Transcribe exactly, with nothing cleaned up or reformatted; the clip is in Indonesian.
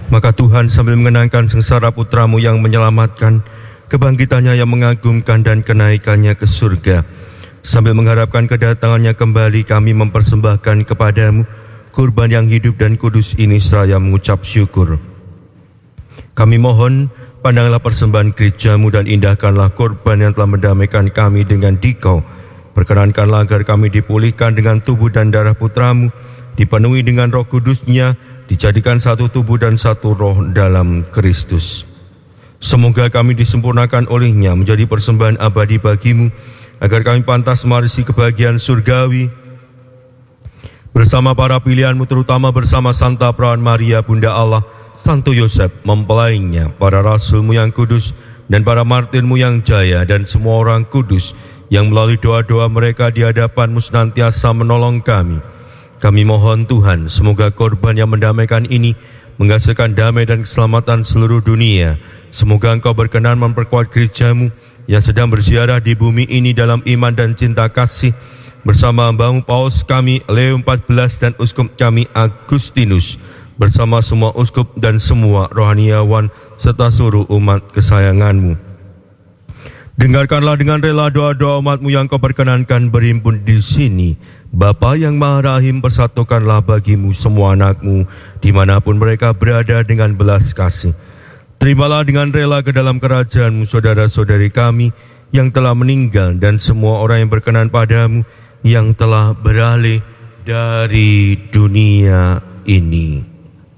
Maka Tuhan sambil mengenangkan sengsara putramu yang menyelamatkan, kebangkitannya yang mengagumkan dan kenaikannya ke surga, sambil mengharapkan kedatangannya kembali, kami mempersembahkan kepadamu kurban yang hidup dan kudus ini seraya mengucap syukur. Kami mohon, pandanglah persembahan gerejamu dan indahkanlah kurban yang telah mendamaikan kami dengan Dikau. Perkenankanlah agar kami dipulihkan dengan tubuh dan darah putramu, dipenuhi dengan Roh Kudus-Nya, dijadikan satu tubuh dan satu roh dalam Kristus. Semoga kami disempurnakan olehnya menjadi persembahan abadi bagimu, agar kami pantas mewarisi kebahagiaan surgawi bersama para pilihanmu, terutama bersama Santa Perawan Maria Bunda Allah, Santo Yosef mempelainya, para rasulmu yang kudus dan para martirmu yang jaya, dan semua orang kudus yang melalui doa-doa mereka di hadapanmu senantiasa menolong kami. Kami mohon Tuhan, semoga korban yang mendamaikan ini menghasilkan damai dan keselamatan seluruh dunia. Semoga Engkau berkenan memperkuat gerejamu yang sedang berziarah di bumi ini dalam iman dan cinta kasih, bersama hambamu Paus kami Leo empat belas dan uskup kami Agustinus, bersama semua uskup dan semua rohaniawan serta seluruh umat kesayanganmu. Dengarkanlah dengan rela doa-doa umatmu yang Kau perkenankan berhimpun di sini. Bapa yang Maha Rahim, persatukanlah bagimu semua anakmu dimanapun mereka berada dengan belas kasih. Terimalah dengan rela ke dalam kerajaanmu saudara-saudari kami yang telah meninggal, dan semua orang yang berkenan padamu yang telah beralih dari dunia ini.